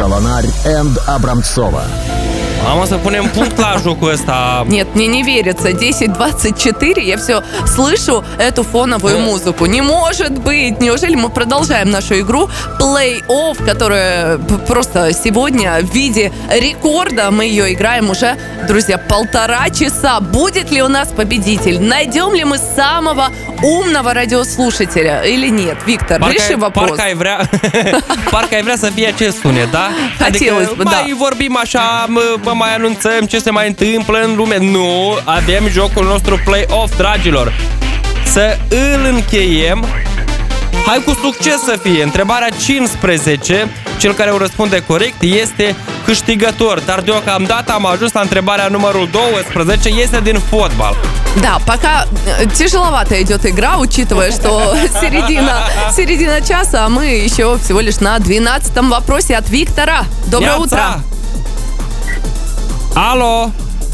Шалонарь and Abramtsova. Am să punem punct la jocul ăsta. Нет, мне не верится. 10:24, я все слышу эту фоновую музыку. Не может быть! Неужели мы продолжаем нашу игру Play-Off, которая просто сегодня в виде рекорда, мы ее играем уже, друзья, 1,5 часа. Будет ли у нас победитель? Найдем ли мы самого умного радиослушателя или нет? Виктор, реши вопрос. Parcă ai vrea să fie ce sunet, da? Хотелось бы, да. Mai vorbim așa, mai anunțăm ce se mai întâmplă în lume. Nu, avem jocul nostru Play-Off, dragilor. Să îl încheiem. Hai cu succes să fie. Întrebarea 15. Cel care o răspunde corect este câștigător. Dar deocamdată am ajuns la întrebarea numărul 12. Este din fotbal. Да, пока тяжеловато идет игра, учитывая, что середина часа, а мы еще всего лишь на 12-м вопросе от Виктора. Доброе утро! Alo!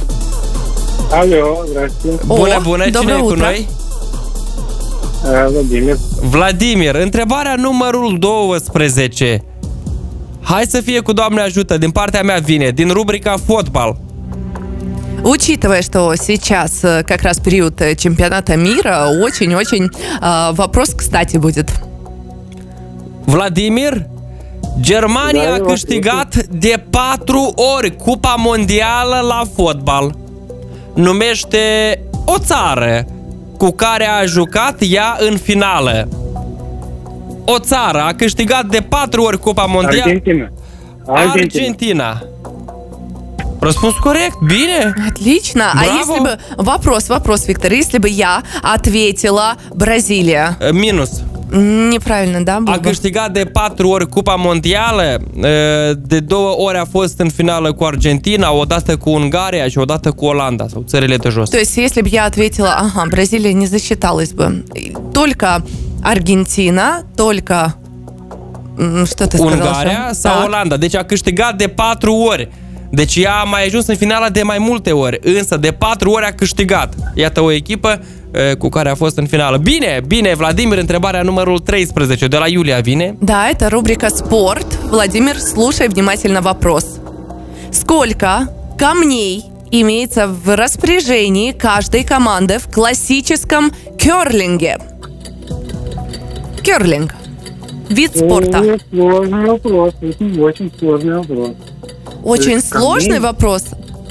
Alo, здравствуйте. Bună, cine e cu noi? Vladimir. Vladimir, întrebarea numărul 12. Hai să fie cu Doamne ajută, din partea mea vine, din rubrica fotbal. Учитывая, что сейчас как раз период чемпионата мира, очень-очень вопрос, кстати, будет. Vladimir, Germania a câștigat de 4 ori Cupa Mondială la fotbal. Numește o țară cu care a jucat ea în finală. O țară a câștigat de 4 ori Cupa Mondială. Argentina. Răspuns corect, bine. Отлично. Браво. А если бы... Вопрос, Виктор. Если бы я ответила Бразилия. Minus. Неправильно, да, было? A câștigat de 4 ori Cupa Mondială, de 2 ori a fost în finală cu Argentina, o dată cu Ungaria și o dată cu Olanda, sau țările de jos. То есть, если бы я ответила, Бразилия не засчиталась бы. Только Аргентина, только... Что ты сказала? Ungaria sau Olanda. Deci a câștigat de 4 ori. Deci ea a mai ajuns în finală de mai multe ori, însă de 4 ori a câștigat. Iată o echipă cu care a fost în finală. Bine, Vladimir, întrebarea numărul 13 de la Iulia vine. Да, это рубрика «Спорт». Владимир, слушай внимательно вопрос. Сколько камней имеется в распоряжении каждой команды в классическом керлинге? Керлинг. Вид спорта. Сложный вопрос, очень сложный вопрос. Очень сложный вопрос.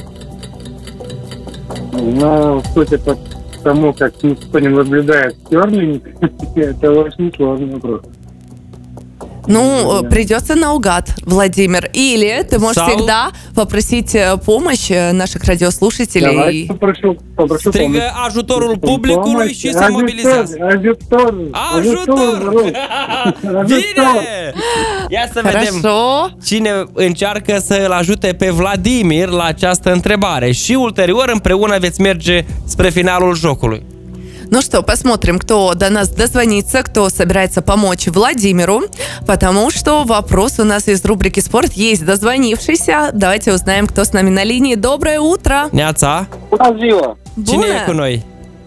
Но, судя по тому, как никто не наблюдает керлинг, это очень сложный вопрос. Ну, придется наугад, Владимир. Или ты можешь всегда попросить помощь наших радиослушателей. Давай попрошу Strigă ajutorul publicului și se mobilizează. Ajutor! Bine! Ia să vedem cine încearcă să îl ajute pe Vladimir la această întrebare. Și ulterior împreună veți merge spre finalul jocului. Ну что, посмотрим, кто до нас дозвонится, кто собирается помочь Владимиру, потому что вопрос у нас из рубрики «Спорт» есть дозвонившийся. Давайте узнаем, кто с нами на линии. Доброе утро! Neața! Bună ziua! Cine e cu noi?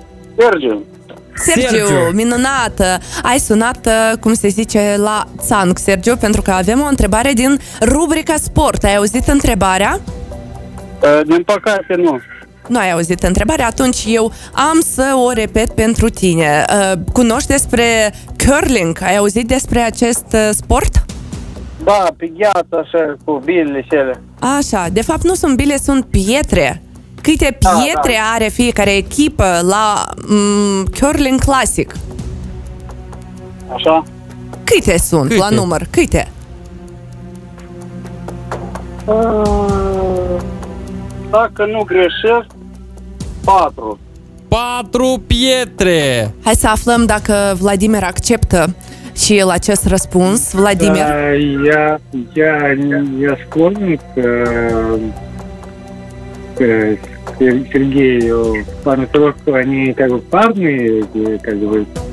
Sergiu, minunat! Ai sunat, cum se zice, la țanc, Sergiu, pentru că avem o întrebare din rubrica «Sport». Ai auzit întrebarea? Din păcate, nu. Nu ai auzit întrebarea, atunci eu am să o repet pentru tine. Cunoști despre curling? Ai auzit despre acest sport? Da, pe gheață, așa, cu bilele și ele. Așa, de fapt nu sunt bile, sunt pietre. Câte pietre are fiecare echipă la curling clasic? Așa? Câte sunt la număr? Câte? Dacă nu greșesc, 4. 4 pietre! Hai să aflăm dacă Vladimir acceptă și el acest răspuns. Vladimir? Я склонен к Сергею, в плане того, что они как бы парные, как бы